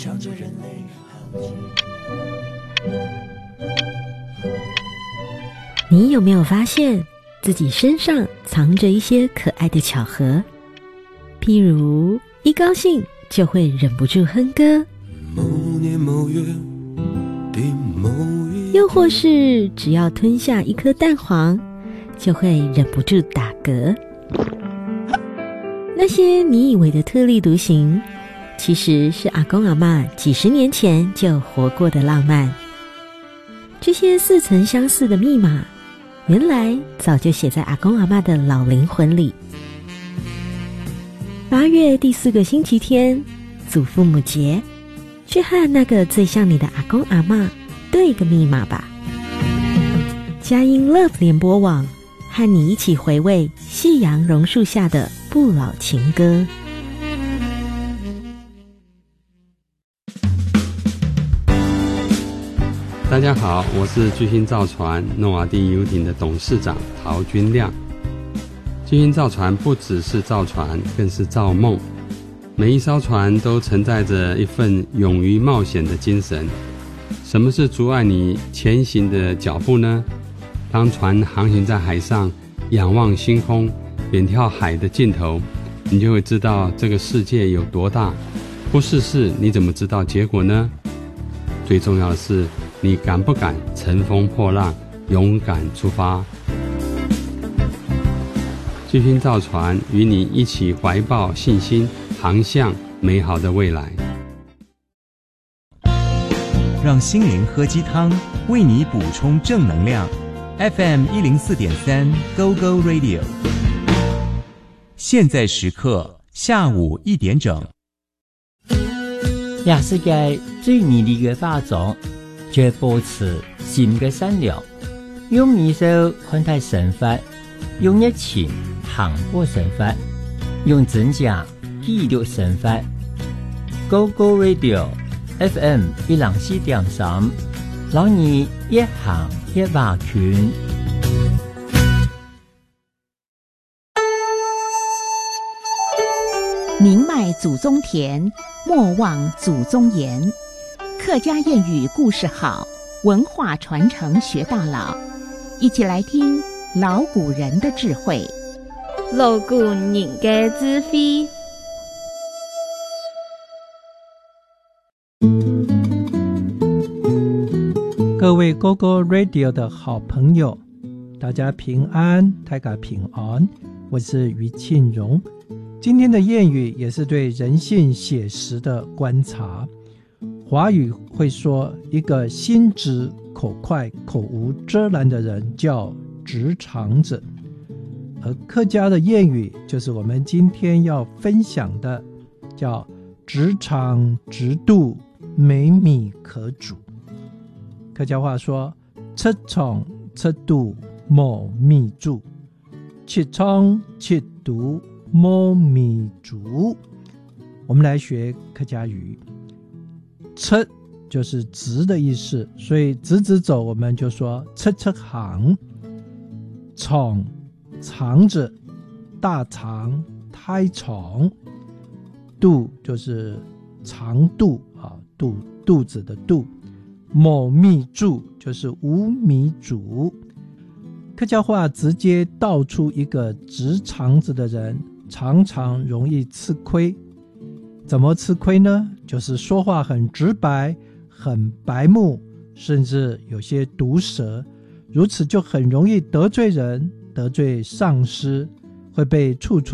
向着人类好奇。 你有没有发现自己身上藏着一些可爱的巧合？譬如一高兴就会忍不住哼歌， 某年某月的某一， 又或是只要吞下一颗蛋黄就会忍不住打嗝。那些你以为的特立独行，其实是阿公阿嬷几十年前就活过的浪漫。这些似曾相识的密码，原来早就写在阿公阿嬷的老灵魂里。8月第4个星期天，祖父母节，去和那个最像你的阿公阿嬷对个密码吧。佳音 Love 联播网和你一起回味夕阳榕树下的不老情歌。 大家好，我是巨星造船诺瓦第游艇的董事长陶君亮。巨星造船不只是造船，更是造梦。每一艘船都承载着一份勇于冒险的精神。什么是阻碍你前行的脚步呢？当船航行在海上，仰望星空，远眺海的尽头，你就会知道这个世界有多大。不试试，你怎么知道结果呢？最重要的是，你敢不敢乘风破浪，勇敢出发？巨星造船与你一起怀抱信心，航向美好的未来。 让心灵喝鸡汤，为你补充正能量。FM 104.3 Go Go Radio。现在时刻下午1点整。 亚世界最美丽的化妆，就保持心的善良，用米手看待神法，用热情行过神法，用真假记录神法。Go Go Radio FM 104.3，让你一行一瓦群。 宁迈祖宗田，莫忘祖宗言。客家谚语故事好，文化传承学到老。一起来听老古人的智慧。 老古人的智慧。 各位 GoGo Radio 的好朋友，大家平安，大家平安，我是于庆荣。今天的谚语也是对人性写实的观察。华语会说，一个心直口快口无遮拦的人叫直肠子，而客家的谚语就是我们今天要分享的，叫直肠直肚，没米可煮。客家话说，吃肠吃肚冇米煮，吃肠吃肚冇米煮。我们来学客家语，吃就是直的意思，所以直直走我们就说吃吃行。肠肠子，大肠胎肠。肚就是长肚啊，肚子的肚。冇米煮就是无米煮。客家话直接道出一个直肠子的人常常容易吃亏。怎么吃亏呢？就是说话很直白，很白目，甚至有些毒舌，如此就很容易得罪人，得罪上司，会被处处